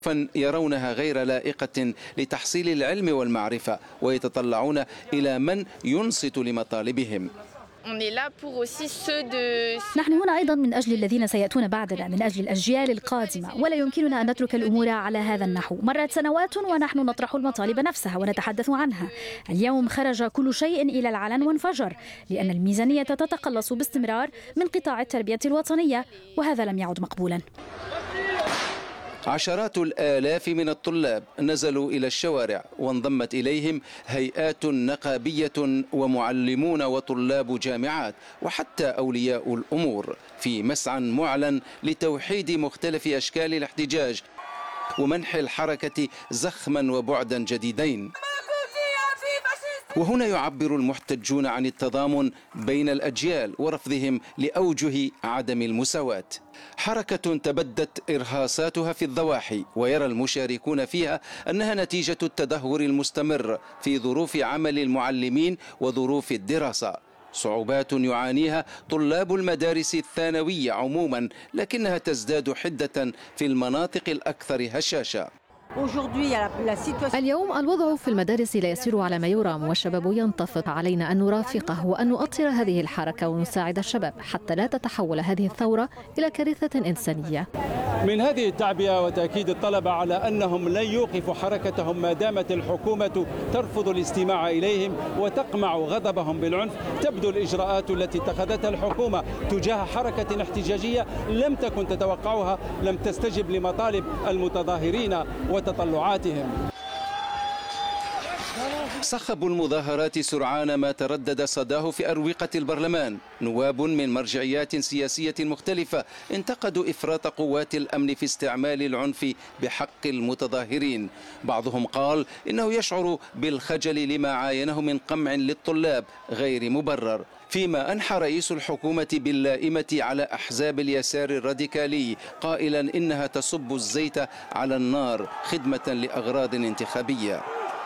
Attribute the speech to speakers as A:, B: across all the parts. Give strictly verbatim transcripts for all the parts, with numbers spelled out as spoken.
A: يرونها غير لائقة لتحصيل العلم والمعرفة، ويتطلعون إلى من ينصت لمطالبهم.
B: نحن هنا أيضا من أجل الذين سيأتون بعدنا، من أجل الأجيال القادمة، ولا يمكننا أن نترك الأمور على هذا النحو. مرت سنوات ونحن نطرح المطالب نفسها ونتحدث عنها. اليوم خرج كل شيء إلى العلن وانفجر، لأن الميزانية تتقلص باستمرار من قطاع التربية الوطنية، وهذا لم يعد مقبولا.
A: عشرات الآلاف من الطلاب نزلوا إلى الشوارع، وانضمت إليهم هيئات نقابية ومعلمون وطلاب جامعات وحتى أولياء الأمور، في مسعى معلن لتوحيد مختلف أشكال الاحتجاج ومنح الحركة زخما وبعدا جديدين. وهنا يعبر المحتجون عن التضامن بين الأجيال ورفضهم لأوجه عدم المساواة. حركة تبدت إرهاصاتها في الضواحي، ويرى المشاركون فيها أنها نتيجة التدهور المستمر في ظروف عمل المعلمين وظروف الدراسة، صعوبات يعانيها طلاب المدارس الثانوية عموما، لكنها تزداد حدة في المناطق الأكثر هشاشة.
C: اليوم الوضع في المدارس لا يسير على ما يرام، والشباب ينتفض. علينا أن نرافقه وأن نؤطر هذه الحركة ونساعد الشباب حتى لا تتحول هذه الثورة إلى كارثة إنسانية.
D: من هذه التعبئة وتأكيد الطلبة على أنهم لن يوقفوا حركتهم ما دامت الحكومة ترفض الاستماع إليهم وتقمع غضبهم بالعنف، تبدو الإجراءات التي اتخذتها الحكومة تجاه حركة احتجاجية لم تكن تتوقعها، لم تستجب لمطالب المتظاهرين وتطلعاتهم.
A: صخب المظاهرات سرعان ما تردد صداه في أروقة البرلمان. نواب من مرجعيات سياسية مختلفة انتقدوا إفراط قوات الأمن في استعمال العنف بحق المتظاهرين. بعضهم قال إنه يشعر بالخجل لما عاينه من قمع للطلاب غير مبرر، فيما أنحى رئيس الحكومة باللائمة على أحزاب اليسار الراديكالي قائلا إنها تصب الزيت على النار خدمة لأغراض انتخابية.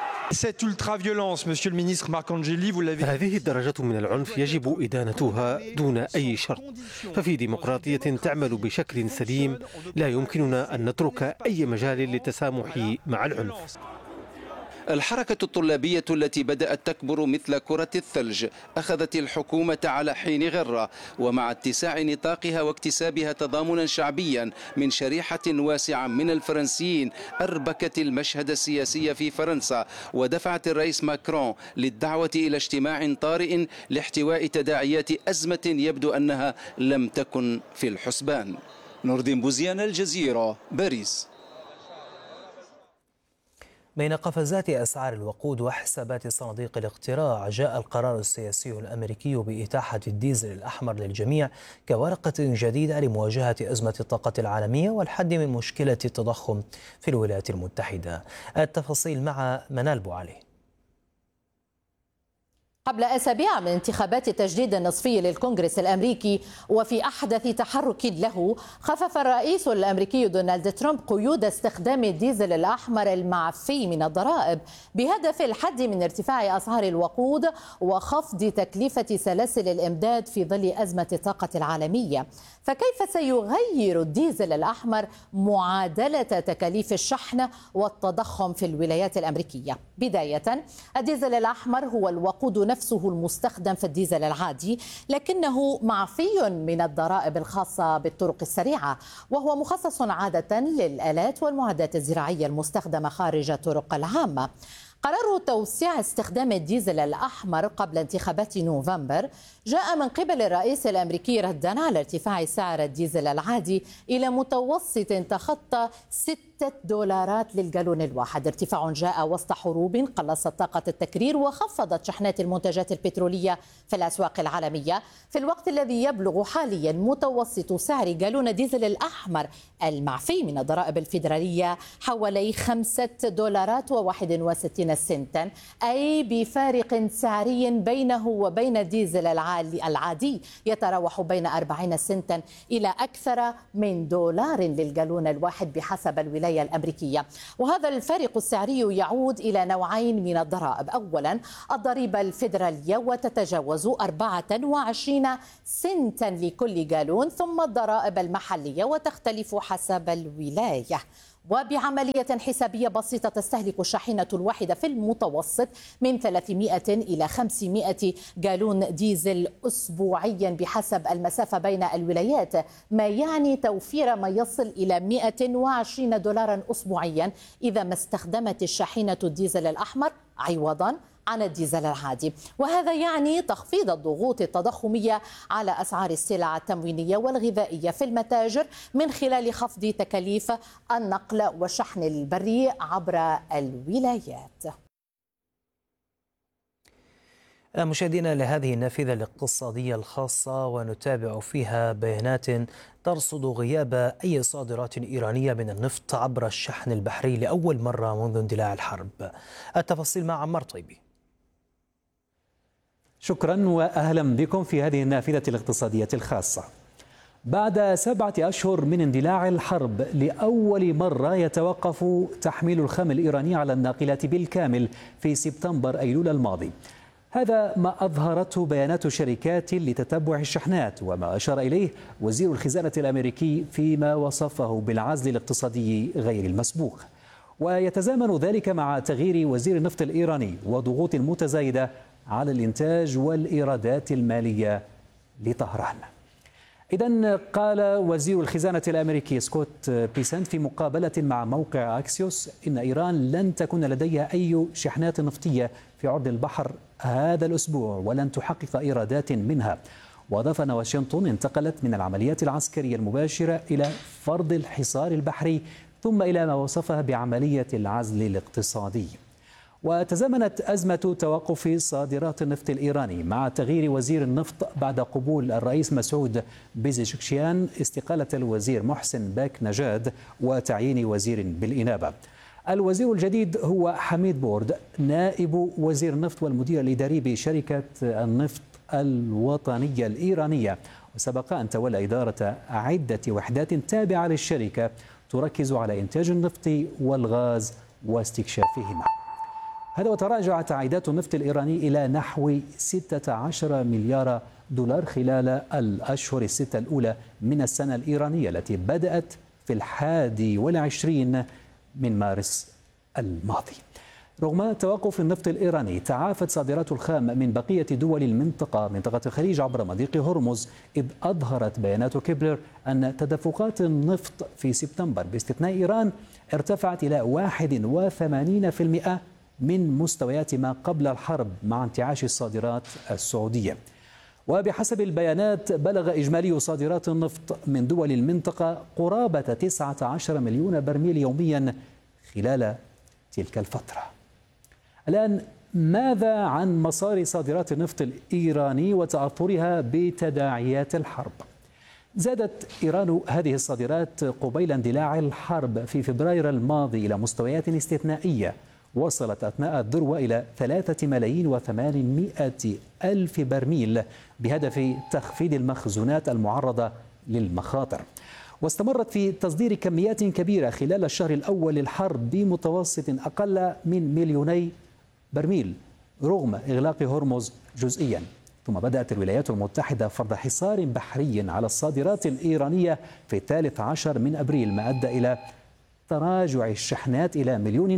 E: هذه الدرجة من العنف يجب إدانتها دون أي شرط، ففي ديمقراطية تعمل بشكل سليم لا يمكننا أن نترك أي مجال للتسامح مع العنف.
A: الحركة الطلابية التي بدأت تكبر مثل كرة الثلج أخذت الحكومة على حين غرة، ومع اتساع نطاقها واكتسابها تضامنا شعبيا من شريحة واسعة من الفرنسيين أربكت المشهد السياسي في فرنسا، ودفعت الرئيس ماكرون للدعوة إلى اجتماع طارئ لاحتواء تداعيات أزمة يبدو أنها لم تكن في الحسبان. نور الدين بوزيان، الجزيرة، باريس.
F: بين قفزات أسعار الوقود وحسابات صناديق الاقتراع، جاء القرار السياسي الأمريكي بإتاحة الديزل الأحمر للجميع كورقة جديدة لمواجهة أزمة الطاقة العالمية والحد من مشكلة التضخم في الولايات المتحدة. التفاصيل مع منال بوعلي.
G: قبل أسابيع من انتخابات التجديد النصفي للكونغرس الأمريكي، وفي أحدث تحرك له، خفف الرئيس الأمريكي دونالد ترامب قيود استخدام الديزل الأحمر المعفي من الضرائب بهدف الحد من ارتفاع أسعار الوقود وخفض تكلفة سلاسل الإمداد في ظل أزمة الطاقة العالمية. فكيف سيغير الديزل الأحمر معادلة تكاليف الشحن والتضخم في الولايات الأمريكية؟ بداية، الديزل الأحمر هو الوقود نفسه المستخدم في الديزل العادي، لكنه معفي من الضرائب الخاصة بالطرق السريعة، وهو مخصص عادة للآلات والمعدات الزراعية المستخدمة خارج الطرق العامة. قرار توسيع استخدام الديزل الأحمر قبل انتخابات نوفمبر جاء من قبل الرئيس الأمريكي ردا على ارتفاع سعر الديزل العادي إلى متوسط تخطى ستة دولارات للجالون الواحد. ارتفاع جاء وسط حروب قلصت طاقة التكرير وخفضت شحنات المنتجات البترولية في الأسواق العالمية، في الوقت الذي يبلغ حاليا متوسط سعر جالون ديزل الأحمر المعفي من الضرائب الفيدرالية حوالي خمسة دولارات وواحد وستين سنتا، أي بفارق سعري بينه وبين الديزل العادي يتراوح بين أربعين سنتا إلى أكثر من دولار للجالون الواحد بحسب الولاية الأمريكية. وهذا الفارق السعري يعود إلى نوعين من الضرائب. أولا، الضريبة الفيدرالية وتتجاوز أربعة وعشرين سنتا لكل جالون، ثم الضرائب المحلية وتختلف حسب الولاية. وبعملية حسابية بسيطة تستهلك الشاحنة الواحدة في المتوسط من ثلاثمائة إلى خمسمائة جالون ديزل أسبوعيا بحسب المسافة بين الولايات، ما يعني توفير ما يصل إلى مائة وعشرين دولارا أسبوعيا إذا ما استخدمت الشاحنة الديزل الأحمر عوضا عن الديزل العادي. وهذا يعني تخفيض الضغوط التضخمية على أسعار السلع التموينية والغذائية في المتاجر من خلال خفض تكاليف النقل والشحن البري عبر الولايات.
F: مشاهدينا، لهذه النافذة الاقتصادية الخاصة ونتابع فيها بيانات ترصد غياب أي صادرات إيرانية من النفط عبر الشحن البحري لأول مرة منذ اندلاع الحرب. التفاصيل مع عمار طيبي.
H: شكرا وأهلا بكم في هذه النافذة الاقتصادية الخاصة. بعد سبعة أشهر من اندلاع الحرب لأول مرة يتوقف تحميل الخام الإيراني على الناقلات بالكامل في سبتمبر أيلول الماضي. هذا ما أظهرته بيانات شركات لتتبع الشحنات، وما أشار إليه وزير الخزانة الأمريكي فيما وصفه بالعزل الاقتصادي غير المسبوق. ويتزامن ذلك مع تغيير وزير النفط الإيراني وضغوط متزايدة على الإنتاج والإيرادات المالية لطهران. إذن قال وزير الخزانة الأمريكي سكوت بيسنت في مقابلة مع موقع أكسيوس إن إيران لن تكون لديها أي شحنات نفطية في عرض البحر هذا الأسبوع ولن تحقق إيرادات منها. وأضاف أن واشنطن انتقلت من العمليات العسكرية المباشرة إلى فرض الحصار البحري ثم إلى ما وصفها بعملية العزل الاقتصادي. وتزامنت أزمة توقف صادرات النفط الإيراني مع تغيير وزير النفط بعد قبول الرئيس مسعود بيزشكشيان استقالة الوزير محسن باك نجاد وتعيين وزير بالإنابة. الوزير الجديد هو حميد بورد، نائب وزير النفط والمدير الإداري بشركة النفط الوطنية الإيرانية، وسبق أن تولى إدارة عدة وحدات تابعة للشركة تركز على إنتاج النفط والغاز واستكشافهما. هذا وتراجعت عائدات النفط الإيراني إلى نحو ستة عشر مليار دولار خلال الأشهر الستة الأولى من السنة الإيرانية التي بدأت في الحادي والعشرين من مارس الماضي. رغم توقف النفط الإيراني تعافت صادرات الخام من بقية دول المنطقة منطقة الخليج عبر مضيق هرمز، إذ أظهرت بيانات كيبلر أن تدفقات النفط في سبتمبر باستثناء إيران ارتفعت إلى واحد وثمانين بالمئة من مستويات ما قبل الحرب مع انتعاش الصادرات السعودية. وبحسب البيانات بلغ إجمالي صادرات النفط من دول المنطقة قرابة تسعة عشر مليون برميل يوميا خلال تلك الفترة. الآن ماذا عن مسار صادرات النفط الإيراني وتأثرها بتداعيات الحرب؟ زادت إيران هذه الصادرات قبيل اندلاع الحرب في فبراير الماضي إلى مستويات استثنائية وصلت أثناء الذروة إلى ثلاثة ملايين وثمانمائة ألف برميل بهدف تخفيض المخزونات المعرضة للمخاطر. واستمرت في تصدير كميات كبيرة خلال الشهر الأول للحرب بمتوسط أقل من مليوني برميل رغم إغلاق هرمز جزئيا. ثم بدأت الولايات المتحدة فرض حصار بحري على الصادرات الإيرانية في الثالث عشر من أبريل، ما أدى إلى تراجع الشحنات إلى مليون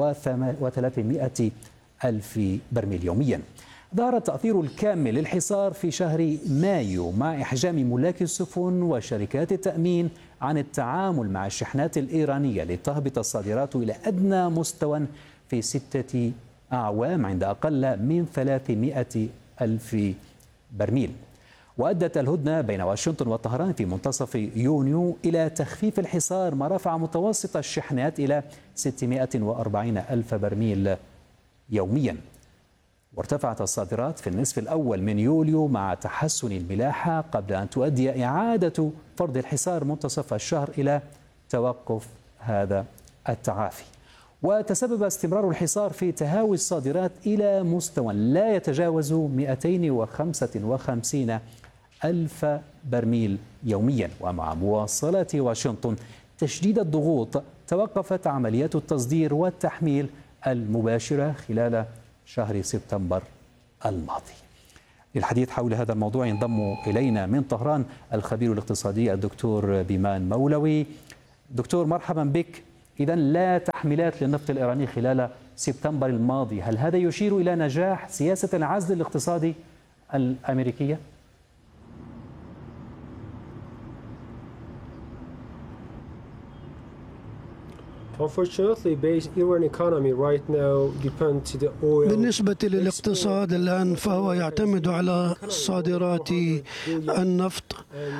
H: وثلاثمائة ألف برميل يوميا. ظهر التأثير الكامل للحصار في شهر مايو مع إحجام ملاك السفن وشركات التأمين عن التعامل مع الشحنات الإيرانية لتهبط الصادرات إلى أدنى مستوى في ستة أعوام عند أقل من ثلاثمائة ألف برميل. وأدت الهدنة بين واشنطن وطهران في منتصف يونيو إلى تخفيف الحصار، ما رفع متوسط الشحنات إلى ستمائة وأربعين ألف برميل يوميا. وارتفعت الصادرات في النصف الأول من يوليو مع تحسن الملاحة قبل أن تؤدي إعادة فرض الحصار منتصف الشهر إلى توقف هذا التعافي. وتسبب استمرار الحصار في تهاوي الصادرات إلى مستوى لا يتجاوز مئتين وخمسة وخمسين ألف برميل يوميا. ومع مواصلة واشنطن تشديد الضغوط توقفت عمليات التصدير والتحميل المباشرة خلال شهر سبتمبر الماضي. للحديث حول هذا الموضوع ينضم إلينا من طهران الخبير الاقتصادي الدكتور بيمان مولوي. دكتور مرحبا بك. إذا لا تحميلات للنفط الإيراني خلال سبتمبر الماضي، هل هذا يشير إلى نجاح سياسة العزل الاقتصادي الأمريكية؟
I: بالنسبة للاقتصاد الآن فهو يعتمد على صادرات النفط،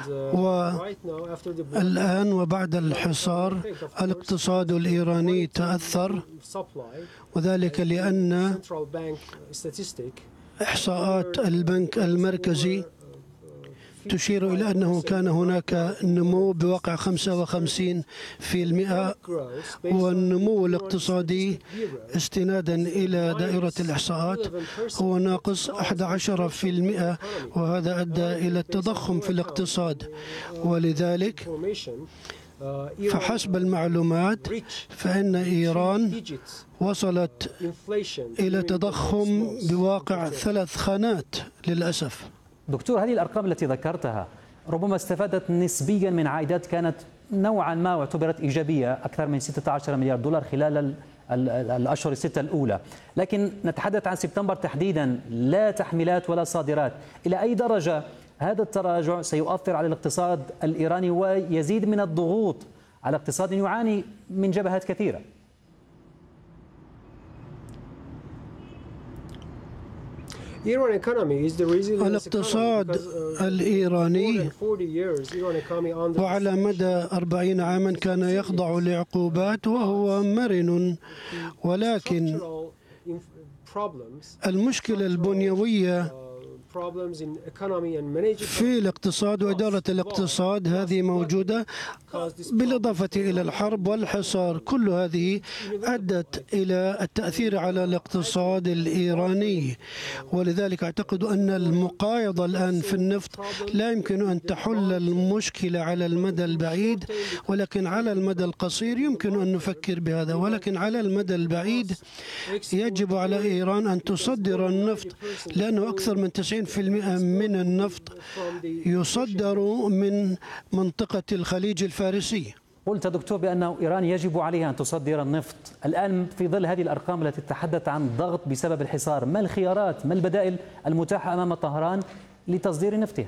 I: والآن وبعد الحصار الاقتصاد الإيراني تأثر، وذلك لأن إحصاءات البنك المركزي تشير إلى أنه كان هناك نمو بواقع خمسة وخمسين بالمئة، والنمو الاقتصادي استنادا إلى دائرة الإحصاءات هو ناقص أحد عشر بالمئة، وهذا أدى إلى التضخم في الاقتصاد. ولذلك فحسب المعلومات فإن إيران وصلت إلى تضخم بواقع ثلاث خانات للأسف.
H: دكتور، هذه الأرقام التي ذكرتها ربما استفادت نسبيا من عائدات كانت نوعا ما واعتبرت إيجابية، أكثر من ستة عشر مليار دولار خلال الأشهر الستة الأولى، لكن نتحدث عن سبتمبر تحديدا، لا تحميلات ولا صادرات. إلى أي درجة هذا التراجع سيؤثر على الاقتصاد الإيراني ويزيد من الضغوط على اقتصاد يعاني من جبهات كثيرة؟
I: الاقتصاد الإيراني وعلى مدى أربعين عاما كان يخضع لعقوبات وهو مرن، ولكن المشكلة البنيوية في الاقتصاد وإدارة الاقتصاد هذه موجودة، بالإضافة إلى الحرب والحصار، كل هذه أدت إلى التأثير على الاقتصاد الإيراني. ولذلك أعتقد أن المقايضة الآن في النفط لا يمكن أن تحل المشكلة على المدى البعيد، ولكن على المدى القصير يمكن أن نفكر بهذا. ولكن على المدى البعيد يجب على إيران أن تصدر النفط، لأنه أكثر من تسعين بالمئة من النفط يصدر من منطقة الخليج الفارسي.
H: قلت دكتور بأن إيران يجب عليها أن تصدر النفط. الآن في ظل هذه الأرقام التي تتحدث عن ضغط بسبب الحصار، ما الخيارات، ما البدائل المتاحة أمام طهران لتصدير نفطها؟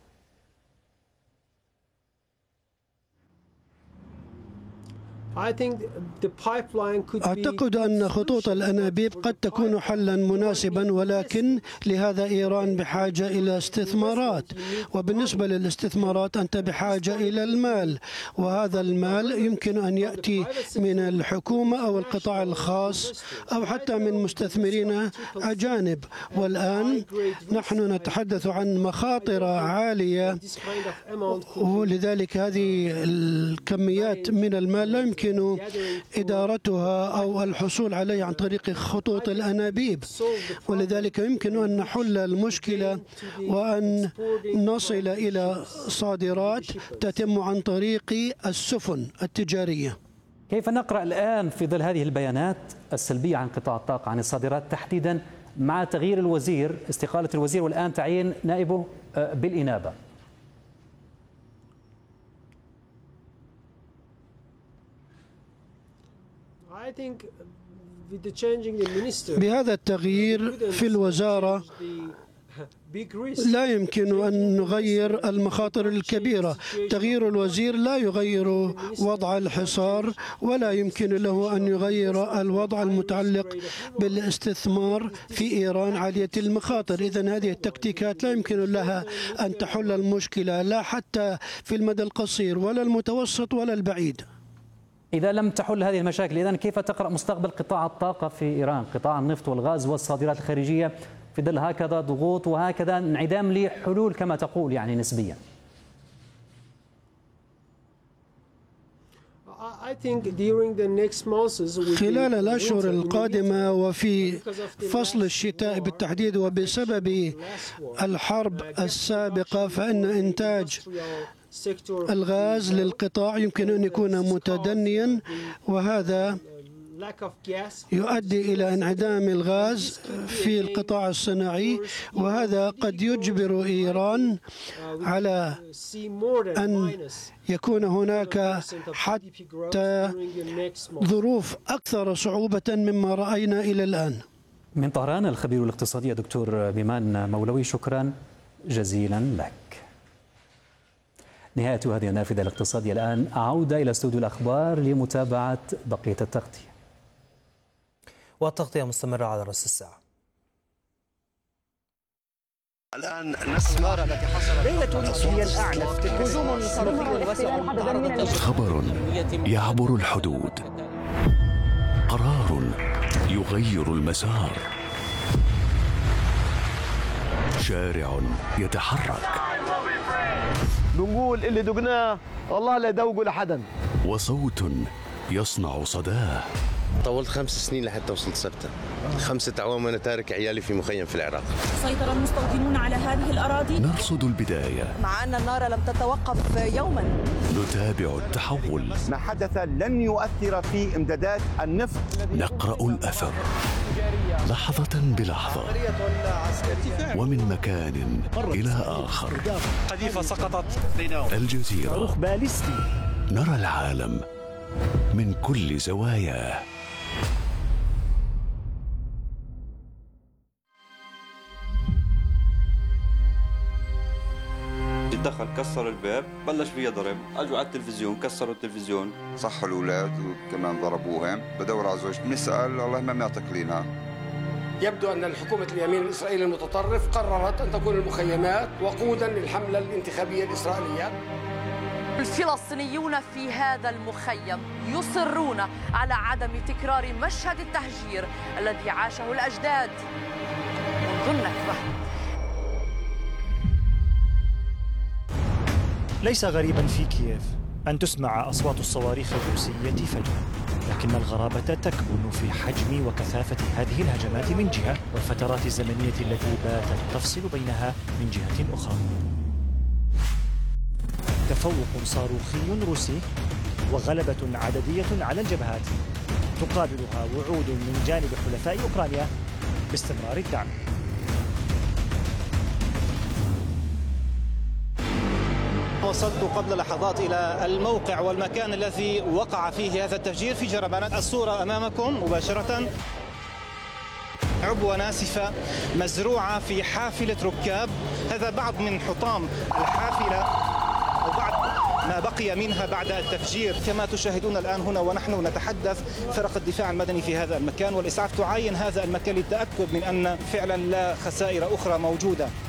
I: أعتقد أن خطوط الأنابيب قد تكون حلا مناسبا، ولكن لهذا إيران بحاجة إلى استثمارات، وبالنسبة للاستثمارات أنت بحاجة إلى المال، وهذا المال يمكن أن يأتي من الحكومة أو القطاع الخاص أو حتى من مستثمرين أجانب. والآن نحن نتحدث عن مخاطر عالية، ولذلك هذه الكميات من المال لا يمكن إدارتها أو الحصول عليها عن طريق خطوط الأنابيب، ولذلك يمكن أن نحل المشكلة وأن نصل إلى صادرات تتم عن طريق السفن التجارية.
H: كيف نقرأ الآن في ظل هذه البيانات السلبية عن قطاع الطاقة، عن الصادرات تحديدا، مع تغيير الوزير، استقالة الوزير والآن تعيين نائبه بالإنابة؟
I: بهذا التغيير في الوزارة لا يمكن أن نغير المخاطر الكبيرة. تغيير الوزير لا يغير وضع الحصار، ولا يمكن له أن يغير الوضع المتعلق بالاستثمار في إيران عالية المخاطر. إذن هذه التكتيكات لا يمكن لها أن تحل المشكلة، لا حتى في المدى القصير ولا المتوسط ولا البعيد.
H: إذا لم تحل هذه المشاكل، إذن كيف تقرأ مستقبل قطاع الطاقة في إيران، قطاع النفط والغاز والصادرات الخارجية، في ظل هكذا ضغوط وهكذا انعدام لحلول كما تقول يعني نسبيا؟
I: خلال الأشهر القادمة وفي فصل الشتاء بالتحديد، وبسبب الحرب السابقة، فإن إنتاج الغاز للقطاع يمكن أن يكون متدنيا، وهذا يؤدي إلى انعدام الغاز في القطاع الصناعي، وهذا قد يجبر إيران على أن يكون هناك حتى ظروف أكثر صعوبة مما رأينا إلى الآن.
H: من طهران الخبير الاقتصادي دكتور بيمان مولوي، شكرا جزيلا لك. نهاية هذه النافذة الاقتصادية. الآن عودة إلى استوديو الأخبار لمتابعة بقية التغطية.
F: والتغطية مستمرة على رأس الساعة.
J: الآن نسمع التي حصلت ليلة هي الأعنف هجوم صاروخي واسع.
K: خبر يعبر الحدود، قرار يغير المسار، شارع يتحرك،
J: نقول اللي دقناه الله لا يدوقه لحدا،
K: وصوت يصنع صداه.
L: طولت خمس سنين لحتى وصلت سبتة، خمسة أعوام وأنا تارك عيالي في مخيم في العراق.
M: سيطر المستوطنون على هذه الأراضي.
K: نرصد البداية
M: مع أن النار لم تتوقف يوما.
K: نتابع التحول.
J: ما حدث لن يؤثر في إمدادات النفط.
K: نقرأ الأثر لحظة بلحظة ومن مكان إلى آخر.
N: قذيفة سقطت.
K: الجزيرة.
J: صاروخ باليستي.
K: نرى العالم من كل زواياه.
O: دخل كسر الباب، بلش فيها ضرب، اجوا على التلفزيون كسروا التلفزيون،
P: صحوا الاولاد وكمان ضربوهم. بدور على زوجتي بنسال والله ما معطيك لنا.
Q: يبدو ان الحكومه اليمين الاسرائيلي المتطرف قررت ان تكون المخيمات وقودا للحمله الانتخابيه الاسرائيليه.
M: الفلسطينيون في هذا المخيم يصرون على عدم تكرار مشهد التهجير الذي عاشه الأجداد منذ النكبة.
R: ليس غريبا في كييف أن تسمع أصوات الصواريخ الروسية فجأة، لكن الغرابة تكمن في حجم وكثافة هذه الهجمات من جهة، والفترات الزمنية التي باتت تفصل بينها من جهة أخرى. تفوق صاروخي روسي وغلبة عددية على الجبهات تقابلها وعود من جانب حلفاء أوكرانيا باستمرار الدعم.
S: وصلت قبل لحظات إلى الموقع والمكان الذي وقع فيه هذا التفجير في جربانات. الصورة أمامكم مباشرة، عبوة ناسفة مزروعة في حافلة ركاب. هذا بعض من حطام الحافلة أو بعض ما بقي منها بعد التفجير. كما تشاهدون الآن هنا ونحن نتحدث، فرق الدفاع المدني في هذا المكان والإسعاف تعاين هذا المكان للتأكد من أن فعلا لا خسائر أخرى موجودة.